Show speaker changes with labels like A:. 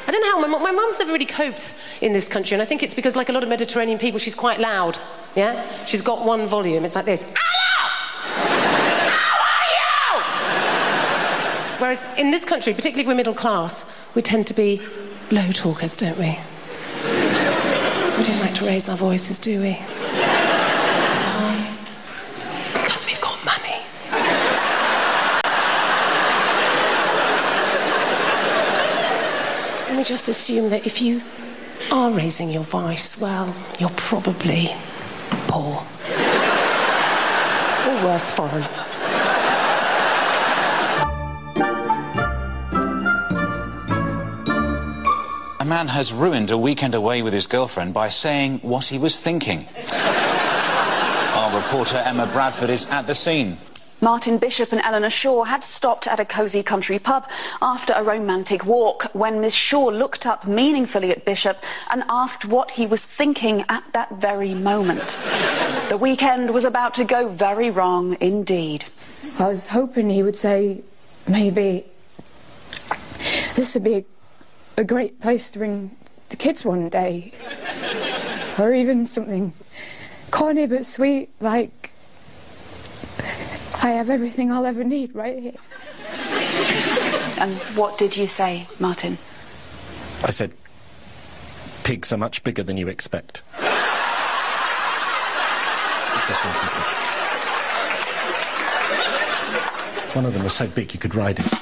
A: I don't know how, my mum's never really coped in this country, and I think it's because, like a lot of Mediterranean people, she's quite loud, yeah? She's got one volume, it's like this. Hello! How are you? Whereas in this country, particularly if we're middle class, we tend to be low talkers, don't we? We don't like to raise our voices, do we? Why? Because we've got money. And we just assume that if you are raising your voice, well, you're probably poor. Or worse, foreign.
B: A man has ruined a weekend away with his girlfriend by saying what he was thinking. Our reporter Emma Bradford is at the scene.
C: Martin Bishop and Eleanor Shaw had stopped at a cosy country pub after a romantic walk when Miss Shaw looked up meaningfully at Bishop and asked what he was thinking at that very moment. The weekend was about to go very wrong indeed.
D: I was hoping he would say, maybe this would be a great place to bring the kids one day. Or even something corny but sweet, like, I have everything I'll ever need right here.
C: And what did you say, Martin?
E: I said, pigs are much bigger than you expect. One of them was so big you could ride it.